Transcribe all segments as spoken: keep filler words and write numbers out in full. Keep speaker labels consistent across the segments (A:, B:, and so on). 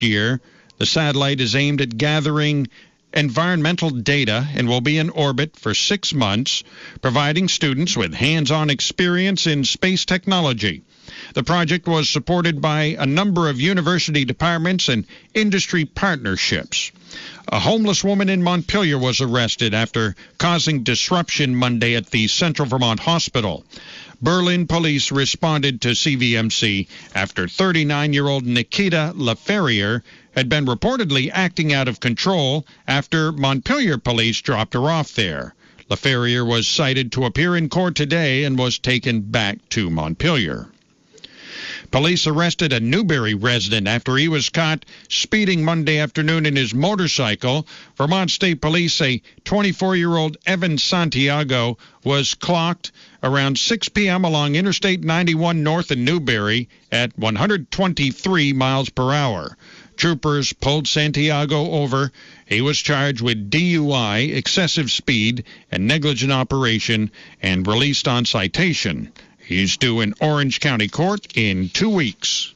A: year. The satellite is aimed at gathering environmental data and will be in orbit for six months, providing students with hands-on experience in space technology. The project was supported by a number of university departments and industry partnerships. A homeless woman in Montpelier was arrested after causing disruption Monday at the Central Vermont Hospital. Berlin police responded to C V M C after thirty-nine-year-old Nikita LaFerrier had been reportedly acting out of control after Montpelier police dropped her off there. LaFerrier was cited to appear in court today and was taken back to Montpelier. Police arrested a Newberry resident after he was caught speeding Monday afternoon in his motorcycle. Vermont State Police say twenty-four-year-old Evan Santiago was clocked around six p.m. along Interstate ninety-one north in Newberry at one hundred twenty-three miles per hour. Troopers pulled Santiago over. He was charged with D U I, excessive speed, and negligent operation, and released on citation. He's due in Orange County Court in two weeks.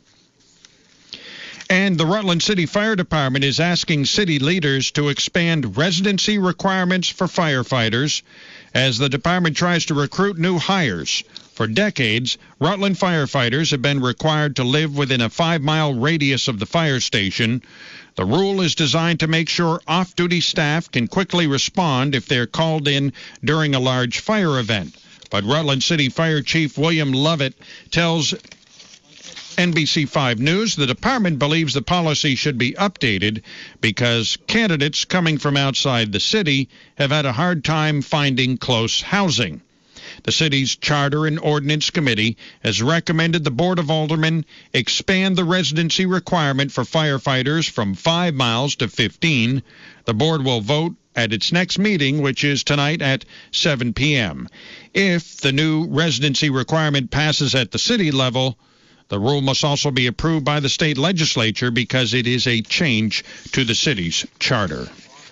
A: And the Rutland City Fire Department is asking city leaders to expand residency requirements for firefighters as the department tries to recruit new hires. For decades, Rutland firefighters have been required to live within a five-mile radius of the fire station. The rule is designed to make sure off-duty staff can quickly respond if they're called in during a large fire event. But Rutland City Fire Chief William Lovett tells N B C five News the department believes the policy should be updated because candidates coming from outside the city have had a hard time finding close housing. The city's Charter and Ordinance Committee has recommended the Board of Aldermen expand the residency requirement for firefighters from five miles to fifteen. The board will vote at its next meeting, which is tonight at seven p.m. If the new residency requirement passes at the city level, the rule must also be approved by the state legislature because it is a change to the city's charter.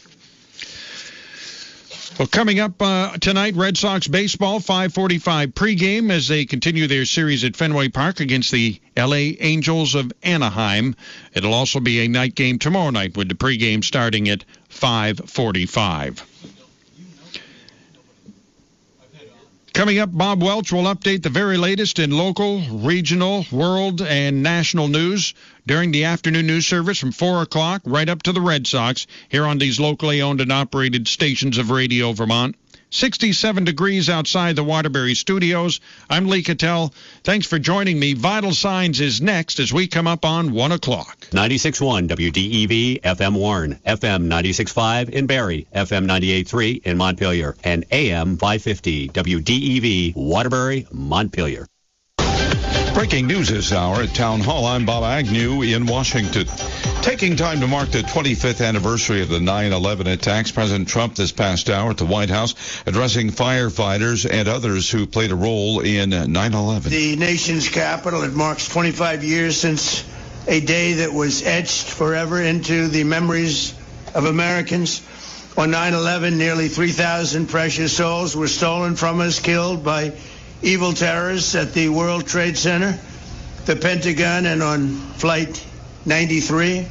A: Well, coming up uh, tonight, Red Sox baseball, five forty-five pregame as they continue their series at Fenway Park against the L A Angels of Anaheim. It'll also be a night game tomorrow night with the pregame starting at five forty-five. Coming up, Bob Welch will update the very latest in local, regional, world, and national news during the afternoon news service from four o'clock right up to the Red Sox here on these locally owned and operated stations of Radio Vermont. sixty-seven degrees outside the Waterbury Studios. I'm Lee Cattell. Thanks for joining me. Vital Signs is next as we come up on one o'clock.
B: ninety-six point one W D E V, F M Warren, F M ninety-six point five in Barrie, F M ninety-eight point three in Montpelier, and A M five fifty W D E V, Waterbury, Montpelier.
C: Breaking news this hour at Town Hall. I'm Bob Agnew in Washington. Taking time to mark the twenty-fifth anniversary of the nine eleven attacks, President Trump this past hour at the White House addressing firefighters and others who played a role in nine eleven.
D: The nation's capital, it marks twenty-five years since a day that was etched forever into the memories of Americans. On nine eleven, nearly three thousand precious souls were stolen from us, killed by evil terrorists at the World Trade Center, the Pentagon, and on Flight ninety-three.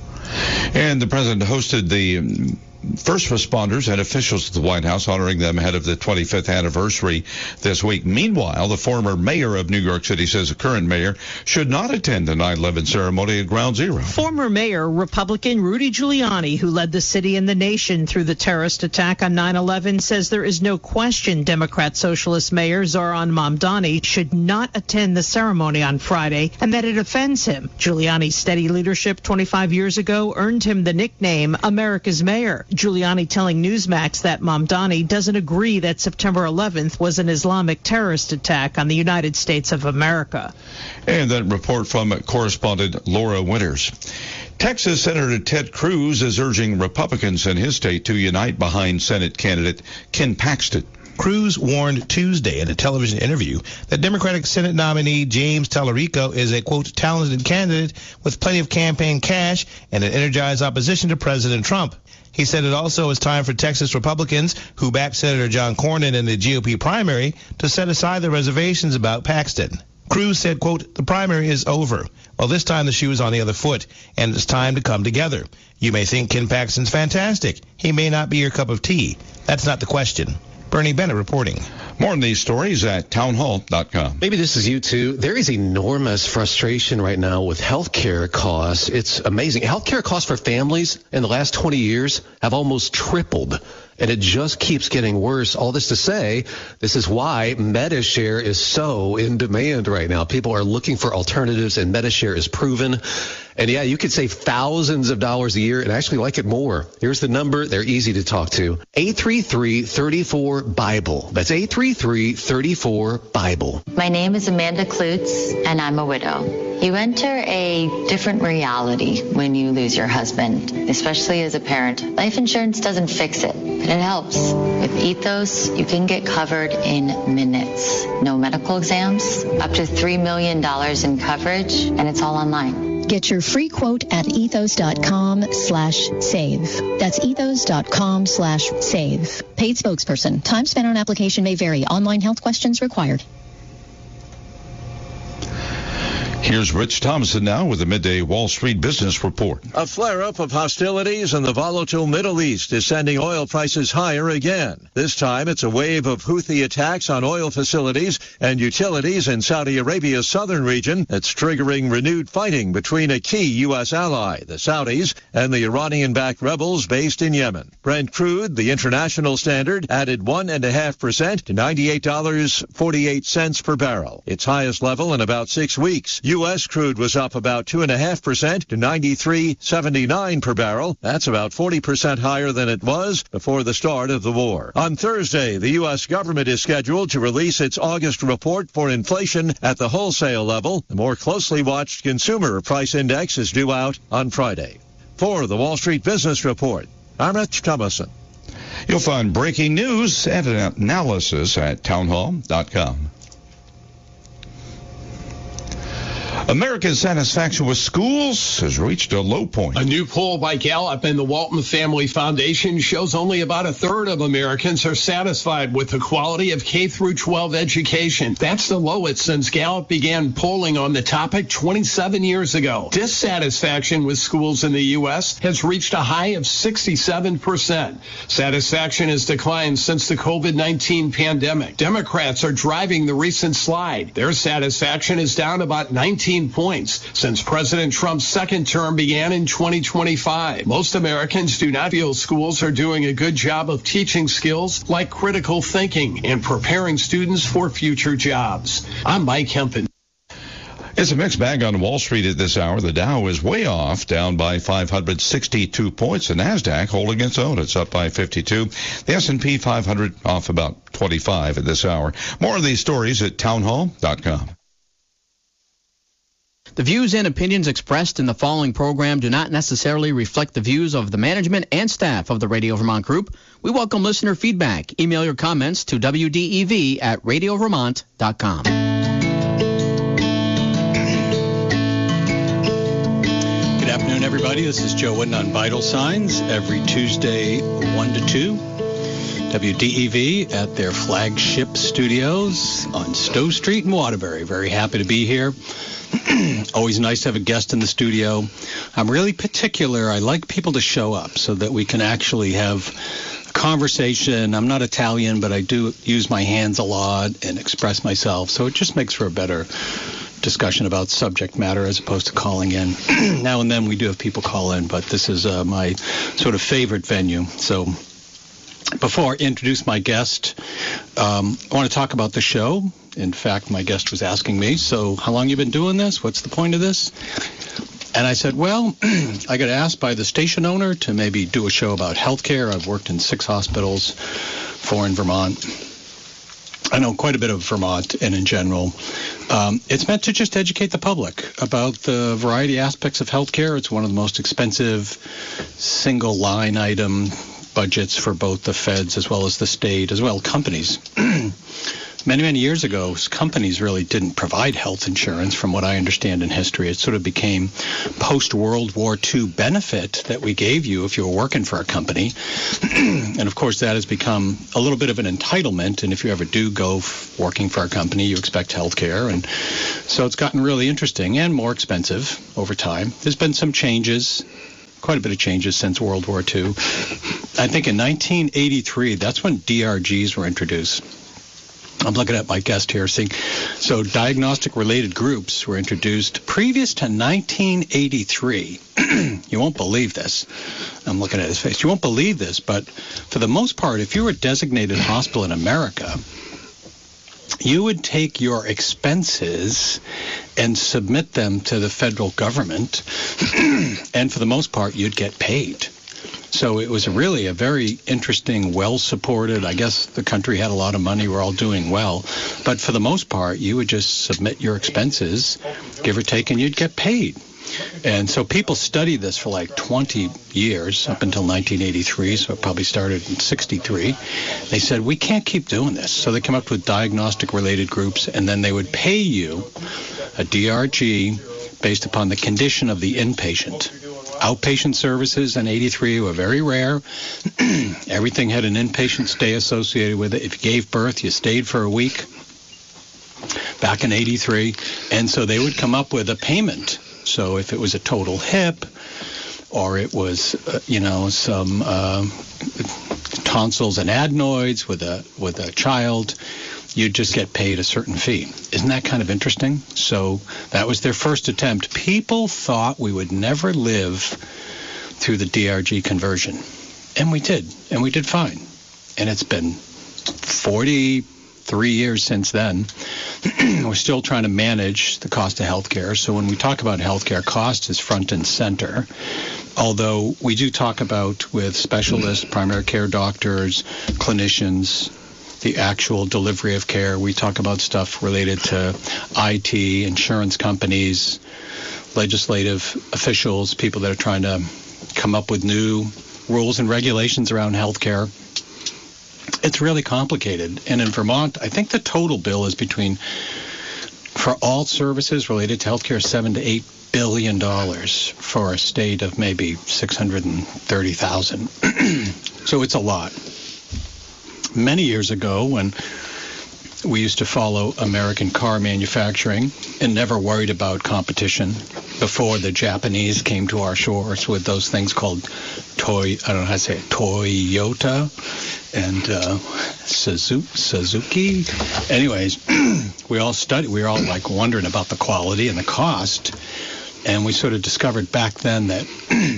C: And the president hosted the first responders and officials at the White House, honoring them ahead of the twenty-fifth anniversary this week. Meanwhile, the former mayor of New York City says the current mayor should not attend the nine eleven ceremony at Ground Zero.
E: Former Mayor Republican Rudy Giuliani, who led the city and the nation through the terrorist attack on nine eleven, says there is no question Democrat Socialist Mayor Zoran Mamdani should not attend the ceremony on Friday and that it offends him. Giuliani's steady leadership twenty-five years ago earned him the nickname America's Mayor. Giuliani telling Newsmax that Mamdani doesn't agree that September eleventh was an Islamic terrorist attack on the United States of America.
C: And that report from correspondent Laura Winters. Texas Senator Ted Cruz is urging Republicans in his state to unite behind Senate candidate Ken Paxton.
F: Cruz warned Tuesday in a television interview that Democratic Senate nominee James Tallarico is a, quote, talented candidate with plenty of campaign cash and an energized opposition to President Trump. He said it also is time for Texas Republicans who backed Senator John Cornyn in the G O P primary to set aside their reservations about Paxton. Cruz said, quote, the primary is over. Well, this time the shoe is on the other foot, and it's time to come together. You may think Ken Paxton's fantastic. He may not be your cup of tea. That's not the question. Bernie Bennett reporting.
C: More on these stories at townhall dot com.
G: Maybe this is you too. There is enormous frustration right now with healthcare costs. It's amazing. Healthcare costs for families in the last twenty years have almost tripled. And it just keeps getting worse. All this to say, this is why Medi-Share is so in demand right now. People are looking for alternatives, and Medi-Share is proven. And yeah, you could save thousands of dollars a year and actually like it more. Here's the number. They're easy to talk to. eight three three, three four, BIBLE. That's eight three three, three four, BIBLE.
H: My name is Amanda Klutz, and I'm a widow. You enter a different reality when you lose your husband, especially as a parent. Life insurance doesn't fix it, but it helps. With Ethos, you can get covered in minutes. No medical exams, up to three million dollars in coverage, and it's all online.
I: Get your free quote at ethos.com slash save. That's ethos.com slash save. Paid spokesperson. Time spent on application may vary. Online health questions required.
C: Here's Rich Thomason now with the Midday Wall Street Business Report.
J: A flare-up of hostilities in the volatile Middle East is sending oil prices higher again. This time, it's a wave of Houthi attacks on oil facilities and utilities in Saudi Arabia's southern region that's triggering renewed fighting between a key U S ally, the Saudis, and the Iranian-backed rebels based in Yemen. Brent crude, the international standard, added one point five percent to ninety-eight dollars and forty-eight cents per barrel, its highest level in about six weeks. U S crude was up about two point five percent to ninety-three seventy-nine per barrel. That's about forty percent higher than it was before the start of the war. On Thursday, the U S government is scheduled to release its August report for inflation at the wholesale level. The more closely watched consumer price index is due out on Friday. For the Wall Street Business Report, I'm Rich Thomason.
C: You'll find breaking news and an analysis at townhall dot com. America's satisfaction with schools has reached a low point.
K: A new poll by Gallup and the Walton Family Foundation shows only about a third of Americans are satisfied with the quality of K through twelve education. That's the lowest since Gallup began polling on the topic twenty-seven years ago. Dissatisfaction with schools in the U S has reached a high of sixty-seven percent. Satisfaction has declined since the COVID nineteen pandemic. Democrats are driving the recent slide. Their satisfaction is down about nineteen points since President Trump's second term began in twenty twenty-five. Most Americans do not feel schools are doing a good job of teaching skills like critical thinking and preparing students for future jobs. I'm Mike Hempen.
C: It's a mixed bag on Wall Street at this hour. The Dow is way off, down by five hundred sixty-two points. The NASDAQ holding its own. It's up by fifty-two. The S and P five hundred off about twenty-five at this hour. More of these stories at townhall dot com.
L: The views and opinions expressed in the following program do not necessarily reflect the views of the management and staff of the Radio Vermont Group. We welcome listener feedback. Email your comments to W D E V at radio vermont dot com. Good
M: afternoon, everybody. This is Joe Wooden on Vital Signs every Tuesday, one to two. W D E V at their flagship studios on Stowe Street in Waterbury. Very happy to be here. Always nice to have a guest in the studio. I'm really particular. I like people to show up so that we can actually have a conversation. I'm not Italian, but I do use my hands a lot and express myself. So it just makes for a better discussion about subject matter as opposed to calling in. Now and then we do have people call in, but this is uh, my sort of favorite venue. So before I introduce my guest, um, I want to talk about the show. In fact, my guest was asking me, so how long you been doing this? What's the point of this? And I said, well, I got asked by the station owner to maybe do a show about healthcare. I've worked in six hospitals, four in Vermont. I know quite a bit of Vermont and in general. Um, it's meant to just educate the public about the variety aspects of healthcare. It's one of the most expensive single line item budgets for both the feds as well as the state, as well as companies. many, many years ago, companies really didn't provide health insurance, from what I understand in history. It sort of became post-World War Two benefit that we gave you if you were working for a company. And, of course, that has become a little bit of an entitlement. And if you ever do go f- working for a company, you expect health care. And so it's gotten really interesting and more expensive over time. There's been some changes. Quite a bit of changes since World War Two. I think in nineteen eighty-three, that's when D R Gs were introduced. I'm looking at my guest here. Seeing, so diagnostic-related groups were introduced previous to nineteen eighty-three. You won't believe this. I'm looking at his face. You won't believe this, but for the most part, if you were a designated hospital in America, you would take your expenses and submit them to the federal government, and for the most part, you'd get paid. So it was really a very interesting, well-supported, I guess the country had a lot of money, we're all doing well, but for the most part, you would just submit your expenses, give or take, and you'd get paid. And so people studied this for like twenty years, up until nineteen eighty-three, so it probably started in sixty-three. They said, we can't keep doing this. So they came up with diagnostic-related groups, and then they would pay you a D R G based upon the condition of the inpatient. Outpatient services in eighty-three were very rare. Everything had an inpatient stay associated with it. If you gave birth, you stayed for a week back in eighty-three. And so they would come up with a payment. So if it was a total hip, or it was, uh, you know, some uh, tonsils and adenoids with a with a child, you'd just get paid a certain fee. Isn't that kind of interesting? So that was their first attempt. People thought we would never live through the D R G conversion. And we did. And we did fine. And it's been forty-three years since then. We're still trying to manage the cost of health care. So when we talk about health care, cost is front and center. Although we do talk about with specialists, primary care doctors, clinicians, the actual delivery of care. We talk about stuff related to I T, insurance companies, legislative officials, people that are trying to come up with new rules and regulations around health care. It's really complicated. And in Vermont, I think the total bill is between, for all services related to health care, seven to eight billion dollars for a state of maybe six hundred thirty thousand. So it's a lot. Many years ago, when we used to follow American car manufacturing and never worried about competition before the Japanese came to our shores with those things called toy, I don't know how to say it, Toyota and uh, Suzuki. Anyways, we all studied, we were all like wondering about the quality and the cost. And we sort of discovered back then that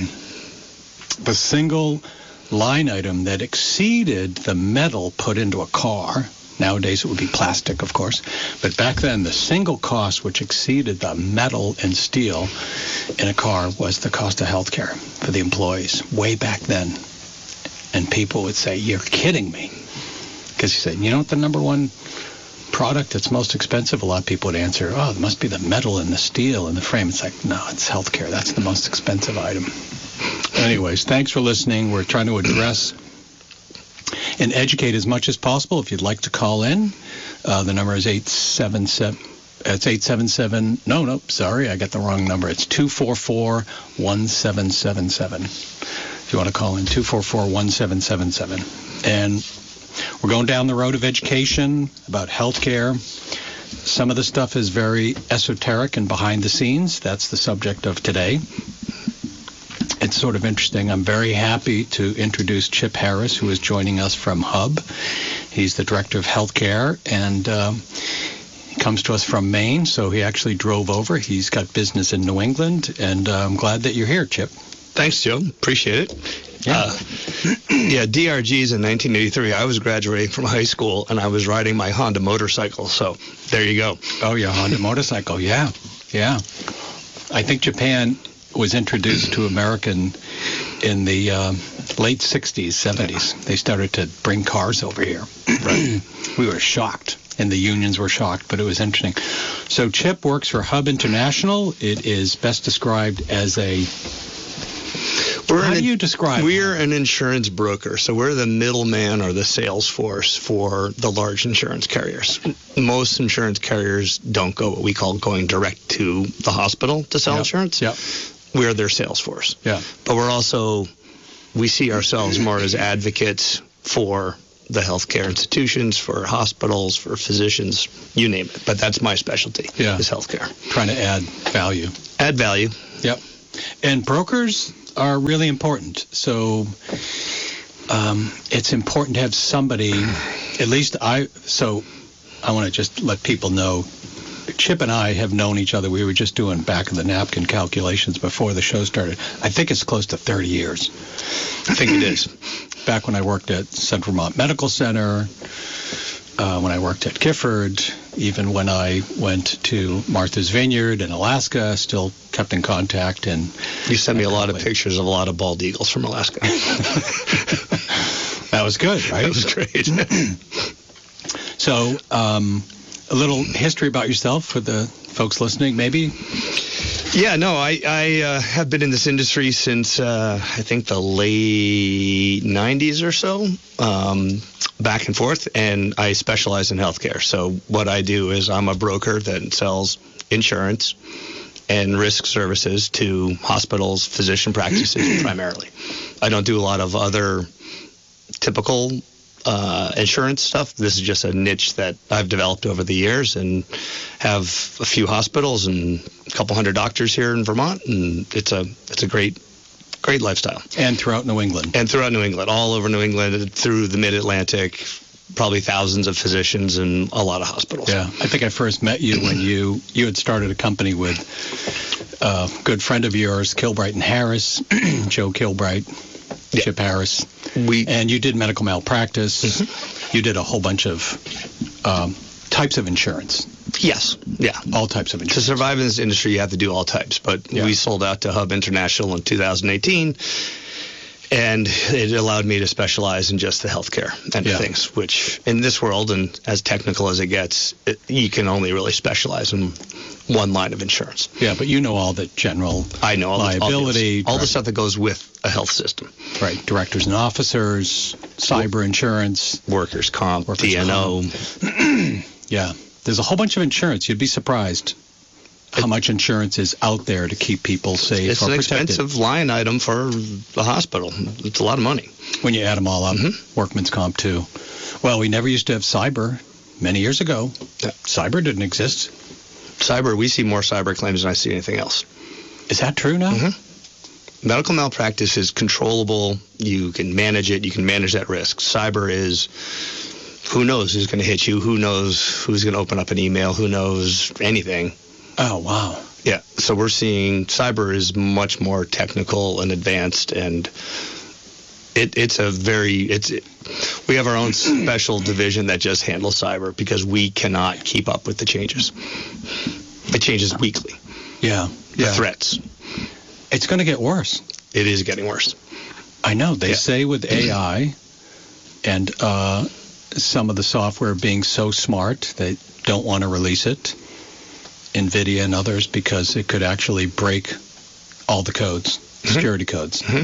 M: the single line item that exceeded the metal put into a car, nowadays it would be plastic, of course, but back then the single cost which exceeded the metal and steel in a car was the cost of health care for the employees, way back then. And people would say, you're kidding me. Because you said, you know what the number one product that's most expensive? A lot of people would answer, oh, it must be the metal and the steel and the frame. It's like, no, it's health care. That's the most expensive item. Anyways, thanks for listening. We're trying to address and educate as much as possible. If you'd like to call in, uh, the number is eight seven seven. It's eight seven seven. No, no, sorry, I got the wrong number. It's two four four, one seven seven seven. If you want to call in, two four four, one seven seven seven. And we're going down the road of education about health care. Some of the stuff is very esoteric and behind the scenes. That's the subject of today. It's sort of interesting. I'm very happy to introduce Chip Harris, who is joining us from Hub. He's the Director of Healthcare, and uh, he comes to us from Maine, so he actually drove over. He's got business in New England, and uh, I'm glad that you're here, Chip.
N: Thanks, Joe. Appreciate it.
M: Yeah.
N: Uh, yeah, D R Gs in nineteen eighty-three. I was graduating from high school, and I was riding my Honda motorcycle, so there you go.
M: Oh, yeah, Honda motorcycle, yeah, yeah. I think Japan was introduced to American in the uh, late sixties, seventies. They started to bring cars over here. Right. We were shocked, and the unions were shocked, but it was interesting. So Chip works for Hub International. It is best described as a...
N: We're
M: How
N: an,
M: do you describe
N: We're an insurance broker, so we're the middleman or the sales force for the large insurance carriers. Most insurance carriers don't go what we call going direct to the hospital to sell
M: Yep.
N: insurance.
M: Yep.
N: We're their sales force.
M: Yeah.
N: But we're also, we see ourselves more as advocates for the healthcare institutions, for hospitals, for physicians, you name it. But that's my specialty,
M: Yeah.
N: is healthcare.
M: Trying to add value.
N: Add value.
M: Yep. And brokers are really important. So um, it's important to have somebody, at least I, so I want to just let people know, Chip and I have known each other. We were just doing back of the napkin calculations before the show started. I think it's close to thirty years.
N: I think it is.
M: Back when I worked at Central Vermont Medical Center, uh, when I worked at Gifford, even when I went to Martha's Vineyard in Alaska, still kept in contact. And
N: you sent me a lot of pictures of a lot of bald eagles from Alaska.
M: That was good, right?
N: That was great.
M: So, um, a little history about yourself for the folks listening, maybe?
N: Yeah, no, I, I uh, have been in this industry since, uh, I think, the late nineties or so, um, back and forth, and I specialize in healthcare. So what I do is I'm a broker that sells insurance and risk services to hospitals, physician practices primarily. I don't do a lot of other typical uh, insurance stuff. This is just a niche that I've developed over the years and have a few hospitals and a couple hundred doctors here in Vermont, and it's a it's a great great lifestyle.
M: And throughout New England.
N: And throughout New England, all over New England, through the Mid-Atlantic, probably thousands of physicians and a lot of hospitals.
M: Yeah, I think I first met you when you you had started a company with a good friend of yours, Kilbright and Harris, Joe Kilbright, yeah. Chip Harris.
N: We
M: and you did medical malpractice. Mm-hmm. You did a whole bunch of um, types of insurance.
N: Yes, yeah.
M: All types of insurance.
N: To survive in this industry, you have to do all types. But yeah. we sold out to Hub International in two thousand eighteen. And it allowed me to specialize in just the healthcare end
M: yeah.
N: of things, which in this world, and as technical as it gets, it, you can only really specialize in one line of insurance.
M: Yeah, but you know all the general
N: I know all
M: liability.
N: The, all, all the stuff that goes with a health system.
M: Right, directors and officers, cyber insurance.
N: Workers' comp, workers D N O.
M: Comp. Yeah, there's a whole bunch of insurance. You'd be surprised how much insurance is out there to keep people safe
N: it's
M: or
N: an
M: protected.
N: Expensive line item for the hospital. It's a lot of money.
M: When you add them all up, mm-hmm. workman's comp too. Well, we never used to have cyber many years ago. Yeah. Cyber didn't exist.
N: Cyber, we see more cyber claims than I see anything else.
M: Is that true now?
N: Mm-hmm. Medical malpractice is controllable. You can manage it. You can manage that risk. Cyber is, who knows who's going to hit you? Who knows who's going to open up an email? Who knows anything?
M: Oh, wow.
N: Yeah, so we're seeing cyber is much more technical and advanced, and it, it's a very, it's it, we have our own special division that just handles cyber because we cannot keep up with the changes. It changes weekly.
M: Yeah.
N: The
M: yeah.
N: threats.
M: It's going to get worse.
N: It is getting worse.
M: I know. They
N: yeah.
M: say with A I and uh, some of the software being so smart, they don't want to release it. NVIDIA and others, because it could actually break all the codes, mm-hmm. security codes.
N: Mm-hmm.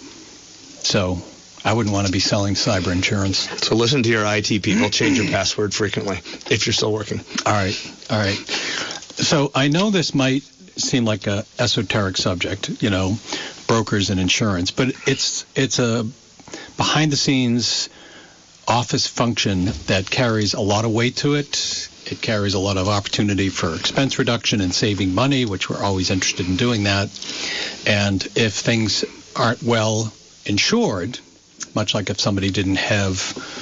M: So I wouldn't want to be selling cyber insurance.
N: So listen to your I T people. Change your password frequently if you're still working.
M: All right. All right. So I know this might seem like a esoteric subject, you know, brokers and insurance, but it's it's a behind-the-scenes office function that carries a lot of weight to it. It carries a lot of opportunity for expense reduction and saving money, which we're always interested in doing that. And if things aren't well insured, much like if somebody didn't have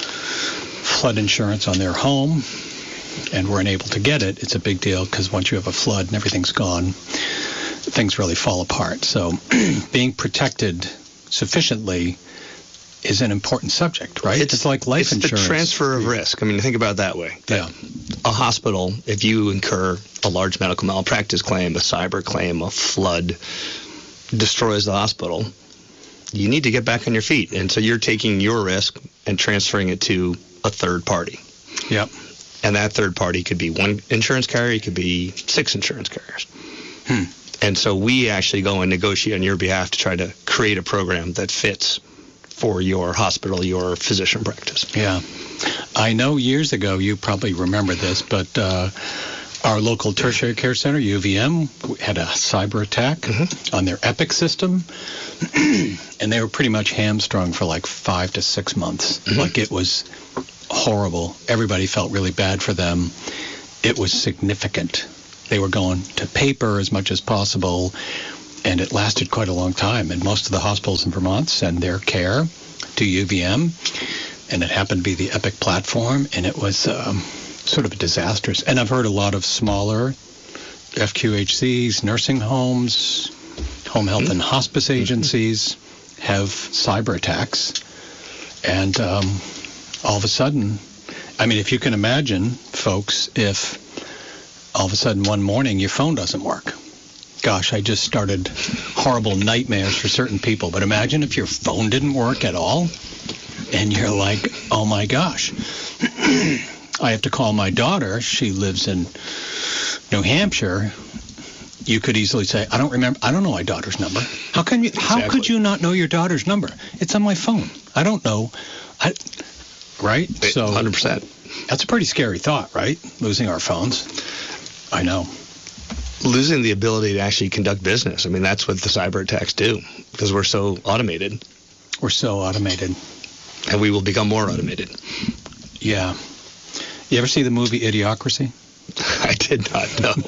M: flood insurance on their home and weren't able to get it, it's a big deal because once you have a flood and everything's gone, things really fall apart. So being protected sufficiently is an important subject, right? It's, it's like life
N: it's
M: insurance.
N: It's the transfer of risk. I mean, think about it that way.
M: Yeah.
N: A hospital, if you incur a large medical malpractice claim, a cyber claim, a flood destroys the hospital, you need to get back on your feet. And so you're taking your risk and transferring it to a third party.
M: Yep.
N: And that third party could be one insurance carrier, it could be six insurance carriers.
M: Hmm.
N: And so we actually go and negotiate on your behalf to try to create a program that fits for your hospital, your physician practice.
M: Yeah. I know years ago, you probably remember this, but uh, our local tertiary care center, U V M, had a cyber attack mm-hmm. on their Epic system, and they were pretty much hamstrung for like five to six months. Mm-hmm. Like, it was horrible. Everybody felt really bad for them. It was significant. They were going to paper as much as possible, and it lasted quite a long time. And most of the hospitals in Vermont send their care to U V M, and it happened to be the Epic platform, and it was um, sort of disastrous. And I've heard a lot of smaller F Q H Cs, nursing homes, home health mm-hmm. and hospice agencies have cyber attacks. And um, all of a sudden, I mean, if you can imagine, folks, if all of a sudden one morning your phone doesn't work. Gosh, I just started horrible nightmares for certain people. But imagine if your phone didn't work at all, and you're like, oh my gosh. I have to call my daughter. She lives in New Hampshire. You could easily say, I don't remember. I don't know my daughter's number. How can you? How
N: Exactly.
M: could you not know your daughter's number? It's on my phone. I don't know. I, right? So
N: one hundred percent.
M: That's a pretty scary thought, right? Losing our phones. I know.
N: Losing the ability to actually conduct business. I mean, that's what the cyber attacks do, because we're so automated.
M: We're so automated.
N: And we will become more automated.
M: Yeah. You ever see the movie Idiocracy?
N: I did not know.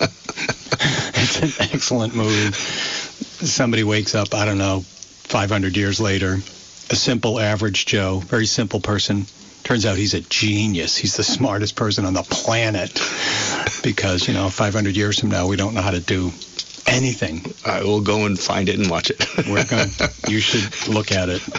M: It's an excellent movie. Somebody wakes up, I don't know, five hundred years later, a simple average Joe, very simple person. Turns out he's a genius. He's the smartest person on the planet because, you know, five hundred years from now, we don't know how to do anything.
N: I will go and find it and watch it.
M: We're going. You should look at it.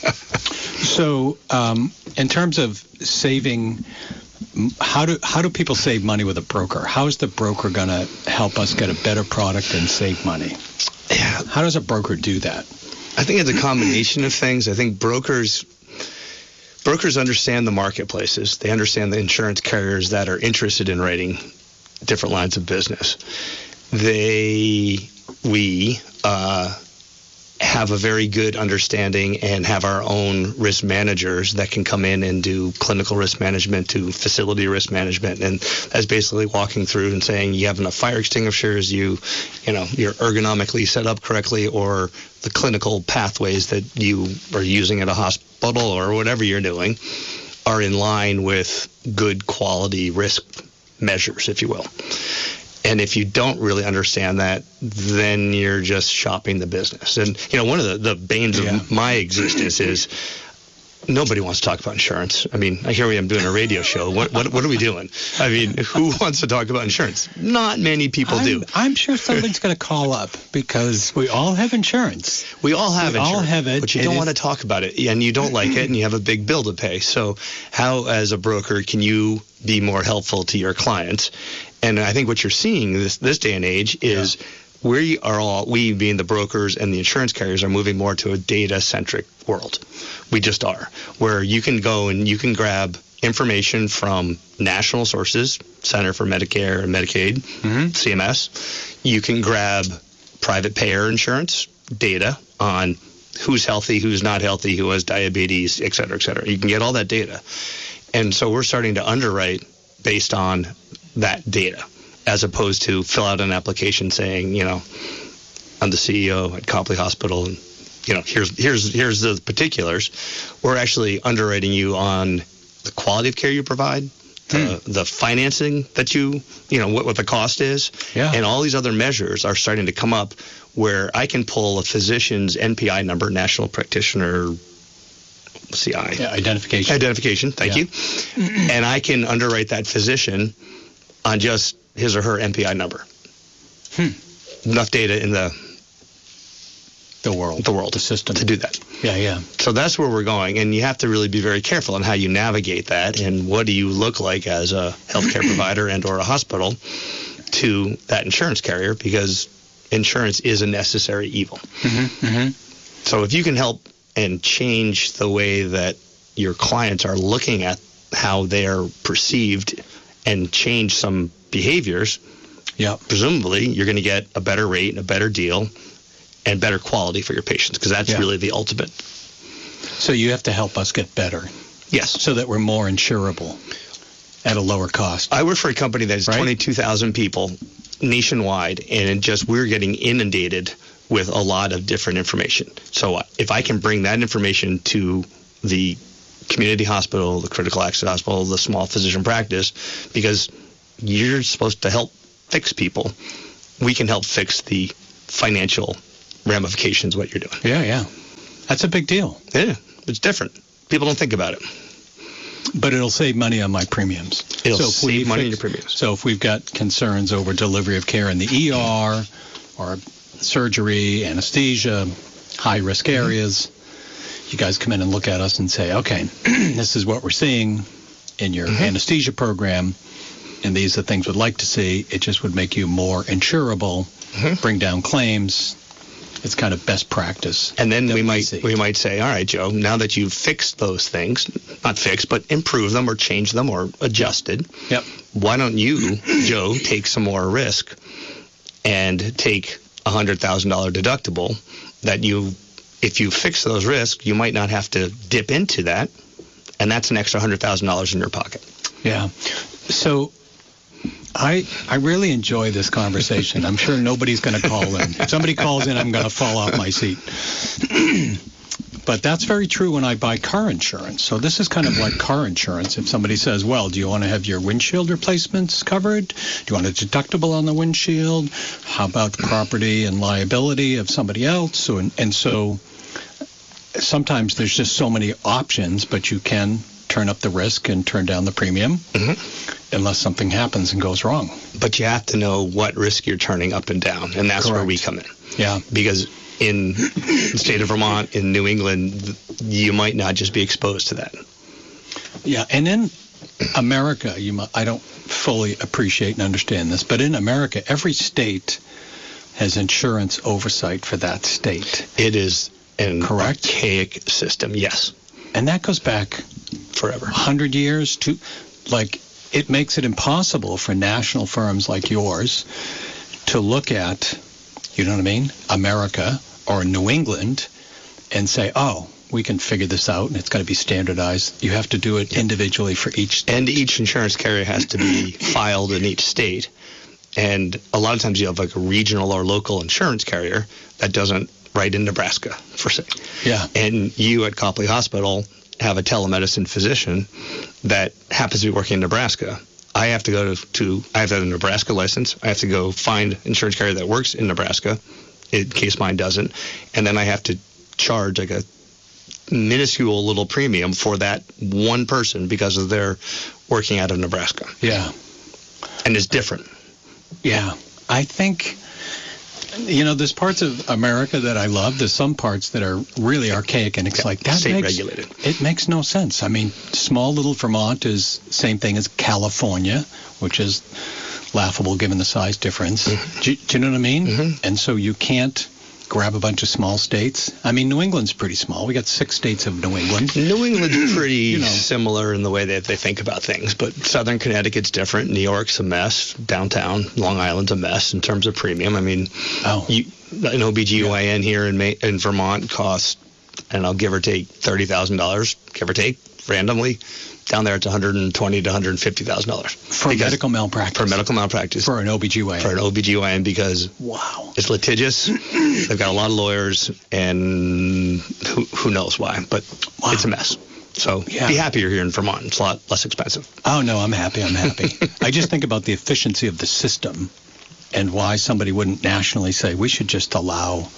M: So, um, in terms of saving, how do how do people save money with a broker? How is the broker going to help us get a better product and save money?
N: Yeah.
M: How does a broker do that?
N: I think it's a combination of things. I think brokers brokers understand the marketplaces. They understand the insurance carriers that are interested in writing different lines of business. They, we, uh, have a very good understanding and have our own risk managers that can come in and do clinical risk management to facility risk management. And that's basically walking through and saying you have enough fire extinguishers, you, you know, you're ergonomically set up correctly, or the clinical pathways that you are using at a hospital or whatever you're doing are in line with good quality risk measures, if you will. And if you don't really understand that, then you're just shopping the business. And, you know, one of the, the banes yeah. of my existence is nobody wants to talk about insurance. I mean, here I am doing a radio show. What what, what are we doing? I mean, who wants to talk about insurance? Not many people
M: I'm,
N: do.
M: I'm sure somebody's going to call up because we all have insurance.
N: We all have
M: we
N: insurance.
M: all have it.
N: But you don't
M: is...
N: want to talk about it, and you don't like it, and you have a big bill to pay. So how, as a broker, can you be more helpful to your clients? And I think what you're seeing this this day and age is yeah. we are all, we being the brokers and the insurance carriers, are moving more to a data-centric world. We just are, where you can go and you can grab information from national sources, Center for Medicare and Medicaid, mm-hmm. C M S. You can grab private payer insurance data on who's healthy, who's not healthy, who has diabetes, et cetera, et cetera. You can get all that data. And so we're starting to underwrite based on that data, as opposed to fill out an application saying, you know, I'm the C E O at Copley Hospital, and, you know, here's here's here's the particulars. We're actually underwriting you on the quality of care you provide, the, hmm. the financing that you, you know, what, what the cost is,
M: yeah.
N: and all these other measures are starting to come up where I can pull a physician's N P I number, National Practitioner C I.
M: Yeah, identification.
N: Identification, thank
M: yeah.
N: you. And I can underwrite that physician on just his or her N P I number.
M: Hmm.
N: Enough data in the
M: the world,
N: the world,
M: the system
N: to do that.
M: Yeah, yeah.
N: So that's where we're going, and you have to really be very careful on how you navigate that, and what do you look like as a healthcare provider and or a hospital to that insurance carrier, because insurance is a necessary evil.
M: Mm-hmm, mm-hmm.
N: So if you can help and change the way that your clients are looking at how they are perceived and change some behaviors,
M: Yeah.
N: Presumably, you're going to get a better rate and a better deal and better quality for your patients, because that's
M: Yeah.
N: really the ultimate.
M: So you have to help us get better.
N: Yes.
M: So that we're more insurable at a lower cost.
N: I work for a company that has
M: Right?
N: twenty-two thousand people nationwide, and it just we're getting inundated with a lot of different information. So if I can bring that information to the community hospital, the critical access hospital, the small physician practice, because you're supposed to help fix people, we can help fix the financial ramifications of what you're doing.
M: Yeah, yeah. That's a big deal.
N: Yeah, it's different. People don't think about it.
M: But it'll save money on my premiums.
N: It'll
M: so if
N: save
M: we
N: money on
M: fix-
N: your premiums.
M: So if we've got concerns over delivery of care in the E R or surgery, anesthesia, high-risk
N: Mm-hmm.
M: areas, you guys come in and look at us and say, okay, this is what we're seeing in your
N: Mm-hmm.
M: anesthesia program, and these are things we'd like to see. It just would make you more insurable,
N: Mm-hmm.
M: bring down claims. It's kind of best practice.
N: And then we might
M: see.
N: we might say, all right, Joe, now that you've fixed those things, not fixed, but improved them or changed them or adjusted,
M: Yep.
N: why don't you, Joe, take some more risk and take a one hundred thousand dollars deductible that you, if you fix those risks, you might not have to dip into that, and that's an extra one hundred thousand dollars in your pocket.
M: Yeah. So I I really enjoy this conversation. I'm sure nobody's going to call in. If somebody calls in, I'm going to fall off my seat. But that's very true when I buy car insurance. So this is kind of like car insurance. If somebody says, well, do you want to have your windshield replacements covered? Do you want a deductible on the windshield? How about property and liability of somebody else? So, and, and so sometimes there's just so many options, but you can turn up the risk and turn down the premium
N: Mm-hmm.
M: unless something happens and goes wrong.
N: But you have to know what risk you're turning up and down, and that's where
M: Correct.
N: we come in.
M: Yeah.
N: Because in the state of Vermont, in New England, you might not just be exposed to that.
M: Yeah, and in America, you mu- I don't fully appreciate and understand this, but in America, every state has insurance oversight for that state.
N: It is an
M: Correct.
N: archaic system, yes,
M: And that goes back
N: forever.
M: one hundred years to, like, it makes it impossible for national firms like yours to look at, you know what I mean, America or New England and say, oh, we can figure this out and it's going to be standardized. You have to do it individually for each state.
N: And each insurance carrier has to be filed in each state. And a lot of times you have like a regional or local insurance carrier that doesn't write in Nebraska, for say.
M: Yeah.
N: And you at Copley Hospital have a telemedicine physician that happens to be working in Nebraska. I have to go to, to I have to have a Nebraska license. I have to go find an insurance carrier that works in Nebraska, in case mine doesn't. And then I have to charge like a minuscule little premium for that one person because of their working out of Nebraska.
M: Yeah.
N: And it's different.
M: Yeah. I think, you know, there's parts of America that I love. There's some parts that are really archaic, and it's like that
N: State
M: makes,
N: regulated.
M: It makes no sense. I mean, small little Vermont is same thing as California, which is laughable given the size difference.
N: Mm-hmm.
M: Do, do you know what I mean?
N: Mm-hmm.
M: And so you can't grab a bunch of small states. I mean, New England's pretty small. We got six states of New England.
N: New England's pretty
M: You know.
N: similar in the way that they think about things, but Southern Connecticut's different. New York's a mess. Downtown Long Island's a mess in terms of premium. I mean,
M: Oh.
N: you, an O B G Y N here in, May, in Vermont costs, and I'll give or take thirty thousand dollars, give or take, randomly. Down there, it's one hundred twenty thousand to one hundred fifty thousand dollars.
M: For medical malpractice.
N: For medical malpractice.
M: For an O B G Y N.
N: For an O B G Y N because
M: Wow.
N: it's litigious. They've got a lot of lawyers, and who, who knows why, but
M: Wow.
N: it's a mess. So
M: Yeah.
N: be happy you're here in Vermont. It's a lot less expensive.
M: Oh, no, I'm happy. I'm happy. I just think about the efficiency of the system and why somebody wouldn't nationally say we should just allow,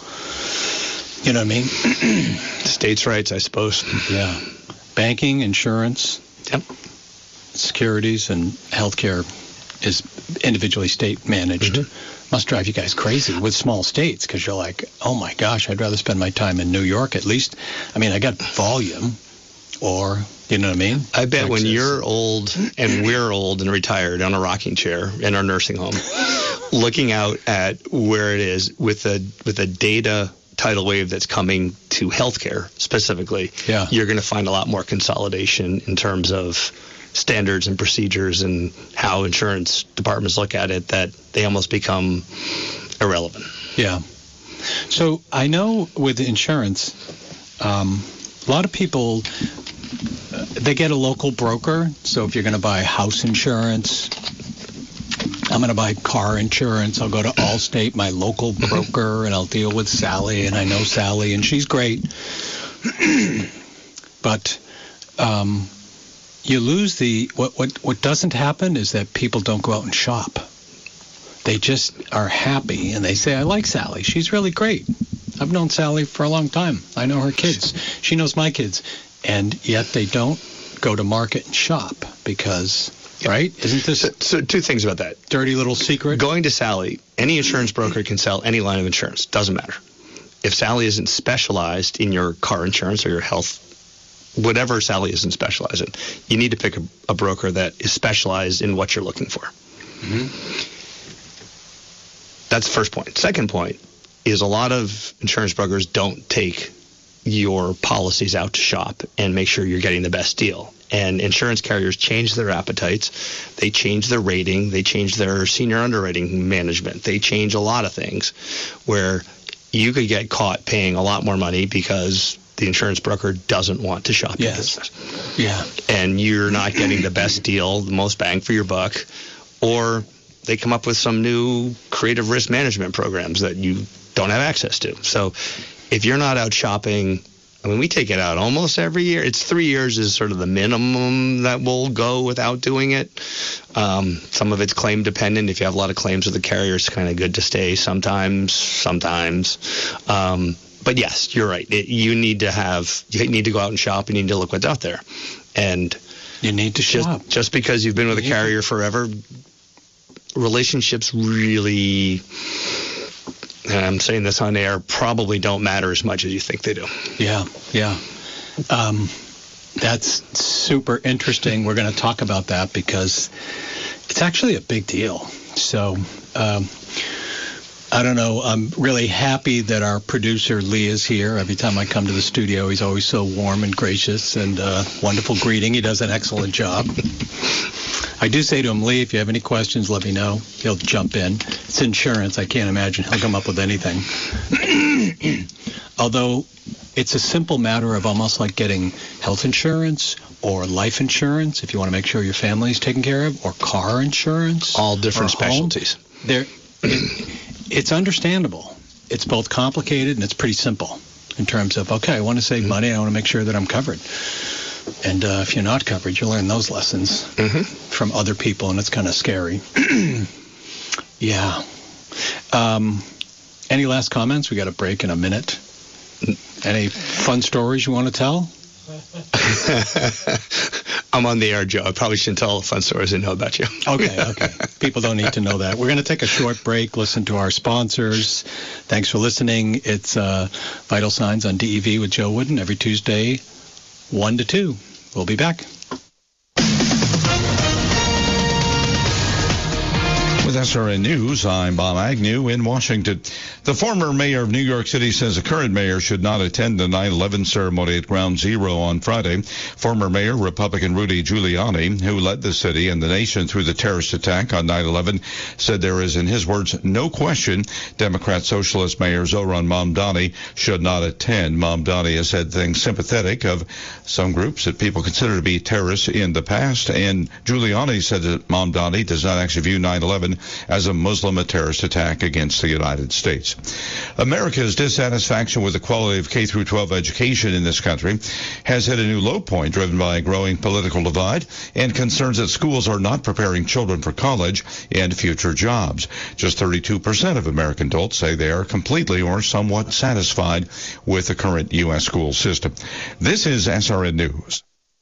M: you know what I mean?
N: States' rights, I suppose.
M: Yeah. Banking, insurance,
N: Yep.
M: securities, and healthcare is individually state managed.
N: Mm-hmm.
M: Must drive you guys crazy with small states because you're like, oh, my gosh, I'd rather spend my time in New York at least. I mean, I got volume or, you know what I mean?
N: I bet when
M: Texas.
N: you're old and we're old and retired on a rocking chair in our nursing home, looking out at where it is with the with the data tidal wave that's coming to healthcare specifically,
M: Yeah.
N: you're going to find a lot more consolidation in terms of standards and procedures and how insurance departments look at it that they almost become irrelevant.
M: Yeah. So I know with insurance, um, a lot of people, uh, they get a local broker. So if you're going to buy house insurance, I'm going to buy car insurance, I'll go to Allstate, my local broker, and I'll deal with Sally, and I know Sally, and she's great. But um, you lose the, what, what, what doesn't happen is that people don't go out and shop. They just are happy, and they say, I like Sally. She's really great. I've known Sally for a long time. I know her kids. She knows my kids. And yet they don't go to market and shop because, yeah. right? Isn't this
N: so, so two things about that.
M: Dirty little secret?
N: Going to Sally, any insurance broker can sell any line of insurance. Doesn't matter. If Sally isn't specialized in your car insurance or your health, whatever Sally isn't specialized in, you need to pick a, a broker that is specialized in what you're looking for. Mm-hmm. That's the first point. Second point is a lot of insurance brokers don't take your policies out to shop and make sure you're getting the best deal. And insurance carriers change their appetites. They change their rating. They change their senior underwriting management. They change a lot of things where you could get caught paying a lot more money because the insurance broker doesn't want to shop your
M: yes.
N: business.
M: Yeah.
N: And you're not getting the best deal, the most bang for your buck, or they come up with some new creative risk management programs that you don't have access to. So if you're not out shopping, I mean, we take it out almost every year. It's three years is sort of the minimum that we'll go without doing it. Um, some of it's claim dependent. If you have a lot of claims with the carrier, it's kind of good to stay sometimes, sometimes. Um, but yes, you're right. It, you need to have, you need to go out and shop. You need to look what's out there. And
M: you need to
N: just,
M: shop.
N: Just because you've been with a carrier forever, relationships really, and I'm saying this on air, probably don't matter as much as you think they do.
M: Yeah, yeah. Um, that's super interesting. We're going to talk about that because it's actually a big deal. So um, I don't know. I'm really happy that our producer, Lee, is here. Every time I come to the studio, he's always so warm and gracious and uh, wonderful greeting. He does an excellent job. I do say to him, Lee, if you have any questions, let me know. He'll jump in. It's insurance. I can't imagine he'll come up with anything. Although it's a simple matter of almost like getting health insurance or life insurance, if you want to make sure your family's taken care of, or car insurance.
N: All different specialties.
M: There, it, it's understandable. It's both complicated and it's pretty simple in terms of, okay, I want to save money. I want to make sure that I'm covered. And uh, if you're not covered, you learn those lessons mm-hmm. from other people, and it's kind of scary. yeah. Um, any last comments? We got a break in a minute. Any fun stories you want to tell?
N: I'm on the air, Joe. I probably shouldn't tell all the fun stories I know about you.
M: okay, okay. People don't need to know that. We're going to take a short break, listen to our sponsors. Thanks for listening. It's uh, Vital Signs on D E V with Joe Wooden every Tuesday, one to two. We'll be back.
C: With S R N News, I'm Bob Agnew in Washington. The former mayor of New York City says the current mayor should not attend the nine eleven ceremony at Ground Zero on Friday. Former Mayor Republican Rudy Giuliani, who led the city and the nation through the terrorist attack on nine eleven, said there is, in his words, no question Democrat Socialist Mayor Zohran Mamdani should not attend. Mamdani has said things sympathetic of some groups that people consider to be terrorists in the past, and Giuliani said that Mamdani does not actually view nine eleven as a Muslim a terrorist attack against the United States. America's dissatisfaction with the quality of K through twelve education in this country has hit a new low point, driven by a growing political divide and concerns that schools are not preparing children for college and future jobs. Just thirty-two percent of American adults say they are completely or somewhat satisfied with the current U S school system. This is S R N News.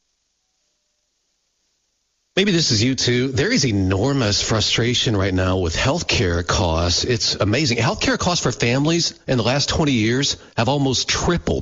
G: Maybe this is you too. There is enormous frustration right now with healthcare costs. It's amazing. Healthcare costs for families in the last twenty years have almost tripled.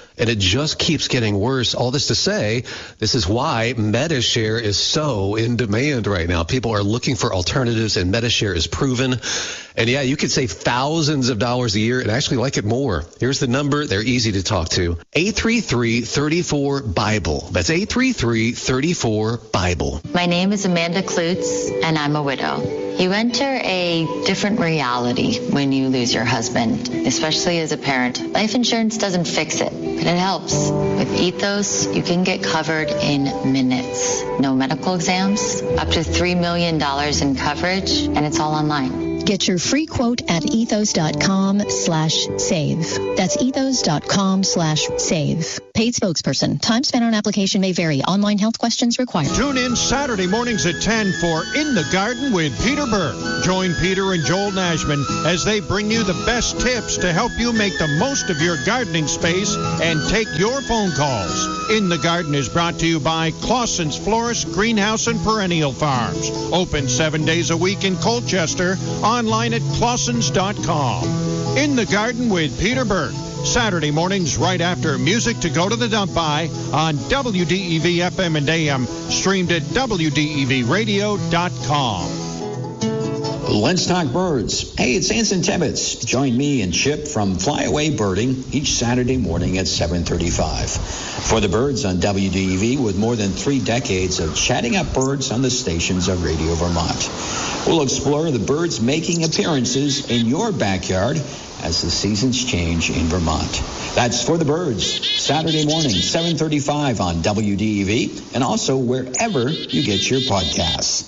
G: and it just keeps getting worse. All this to say, this is why Medi-Share is so in demand right now. People are looking for alternatives, and Medi-Share is proven. And yeah, you could save thousands of dollars a year and actually like it more. Here's the number. They're easy to talk to. eight three three, three four, Bible. That's eight three three, three four, Bible.
H: My name is Amanda Klutz, and I'm a widow. You enter a different reality when you lose your husband, especially as a parent. Life insurance doesn't fix it, but it helps. With Ethos, you can get covered in minutes. No medical exams, up to three million dollars in coverage, and it's all online.
I: Get your free quote at ethos.com slash save. That's ethos.com slash save. Paid spokesperson. Time spent on application may vary. Online health questions required.
A: Tune in Saturday mornings at ten for In the Garden with Peter Berg. Join Peter and Joel Nashman as they bring you the best tips to help you make the most of your gardening space and take your phone calls. In the Garden is brought to you by Clausen's Florist, Greenhouse, and Perennial Farms. Open seven days a week in Colchester. Online at clausens dot com. In the Garden with Peter Berg. Saturday mornings right after Music to Go to the Dump By on W D E V F M and A M. Streamed at W D E V radio dot com.
O: Let's talk birds. Hey, it's Anson Tibbetts. Join me and Chip from Flyaway Birding each Saturday morning at seven thirty-five. For the birds on W D E V, with more than three decades of chatting up birds on the stations of Radio Vermont. We'll explore the birds making appearances in your backyard as the seasons change in Vermont. That's For the Birds, Saturday morning, seven thirty-five on W D E V, and also wherever you get your podcasts.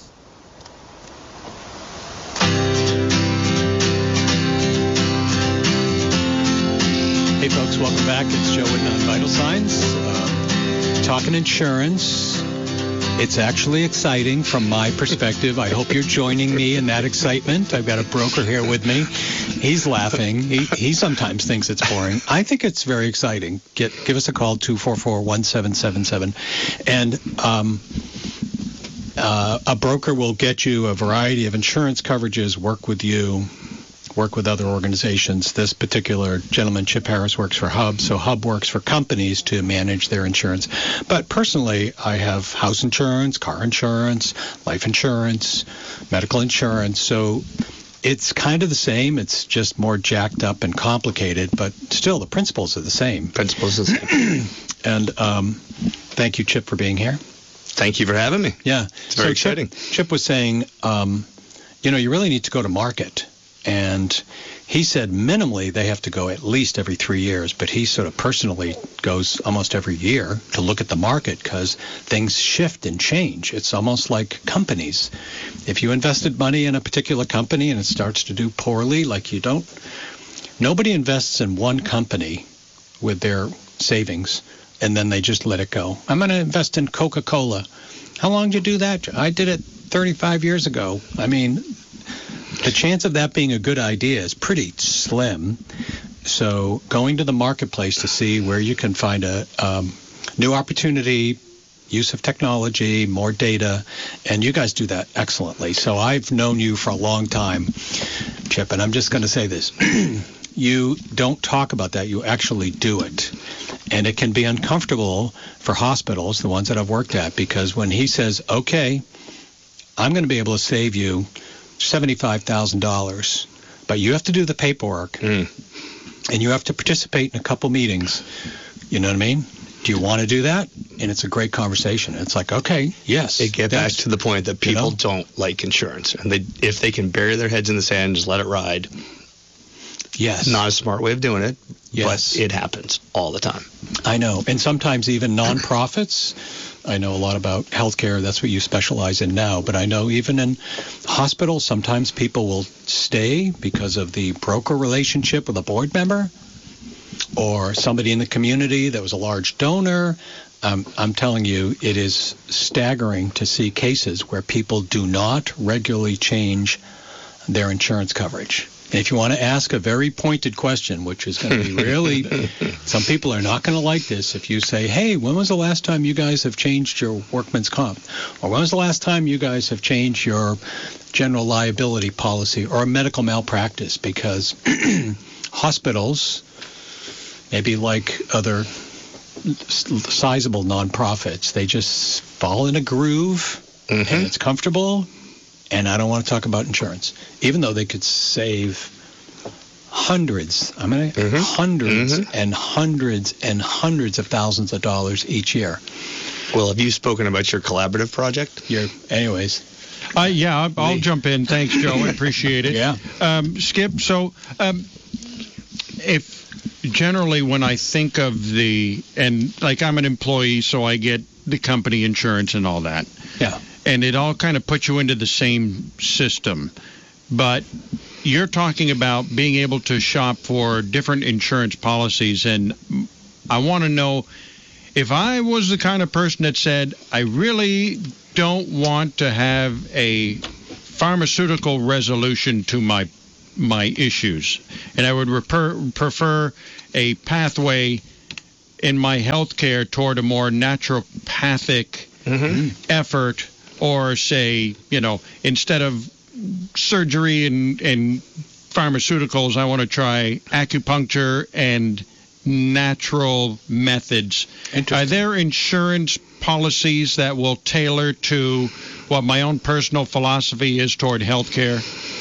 M: Hey folks, welcome back. It's Joe Whitten on Vital Signs. Uh, talking insurance. It's actually exciting from my perspective. I hope you're joining me in that excitement. I've got a broker here with me. He's laughing. He, he sometimes thinks it's boring. I think it's very exciting. Get give us a call, two four four, one seven seven seven. And um, uh, a broker will get you a variety of insurance coverages, work with you, work with other organizations. This particular gentleman, Chip Harris, works for Hub, so Hub works for companies to manage their insurance. But personally, I have house insurance, car insurance, life insurance, medical insurance, so it's kind of the same. It's just more jacked up and complicated, but still the principles are the same.
N: Principles are the same.
M: And um, thank you, Chip, for being here.
N: Thank you for having me.
M: Yeah.
N: It's very
M: so
N: exciting.
M: Chip, Chip was saying, um, you know, you really need to go to market. And he said minimally they have to go at least every three years, but he sort of personally goes almost every year to look at the market because things shift and change. It's almost like companies. If you invested money in a particular company and it starts to do poorly, like you don't, nobody invests in one company with their savings and then they just let it go. I'm going to invest in Coca-Cola. How long did you do that? I did it thirty-five years ago. I mean, the chance of that being a good idea is pretty slim. So going to the marketplace to see where you can find a um, new opportunity, use of technology, more data, and you guys do that excellently. So I've known you for a long time, Chip, and I'm just going to say this. You don't talk about that. You actually do it. And it can be uncomfortable for hospitals, the ones that I've worked at, because when he says, okay, I'm going to be able to save you seventy-five thousand dollars, but you have to do the paperwork, mm. and you have to participate in a couple meetings. You know what I mean? Do you want to do that? And it's a great conversation. It's like, okay, yes.
N: It get back to the point that people you know? don't like insurance, and they if they can bury their heads in the sand and just let it ride.
M: Yes.
N: Not a smart way of doing it,
M: yes.
N: but it happens all the time.
M: I know, and sometimes even nonprofits. I know a lot about healthcare. That's what you specialize in now. But I know even in hospitals, sometimes people will stay because of the broker relationship with a board member or somebody in the community that was a large donor. Um, I'm telling you, it is staggering to see cases where people do not regularly change their insurance coverage. And if you want to ask a very pointed question, which is going to be really, some people are not going to like this. If you say, hey, when was the last time you guys have changed your workman's comp? Or when was the last time you guys have changed your general liability policy or a medical malpractice? Because hospitals, maybe like other sizable nonprofits. They just fall in a groove, mm-hmm. and it's comfortable, and I don't want to talk about insurance, even though they could save hundreds, I mean, mm-hmm. hundreds mm-hmm. and hundreds and hundreds of thousands of dollars each year.
N: Well, have you spoken about your collaborative project?
M: Your, anyways.
A: Uh, yeah, I'll, I'll jump in. Thanks, Joe. I appreciate it.
M: Yeah.
A: Um, Skip, so um, if generally when I think of the, and like I'm an employee, so I get the company insurance and all that.
M: Yeah.
A: And it all kind of puts you into the same system. But you're talking about being able to shop for different insurance policies, and I want to know if I was the kind of person that said, I really don't want to have a pharmaceutical resolution to my my issues, and I would refer, prefer a pathway in my health care toward a more naturopathic mm-hmm. effort, or say, you know, instead of surgery and, and pharmaceuticals, I want to try acupuncture and natural methods. Are there insurance policies that will tailor to what my own personal philosophy is toward healthcare?